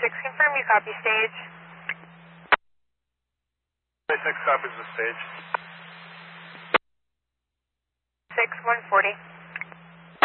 confirm you copy stage. 6 copies the stage. 6140.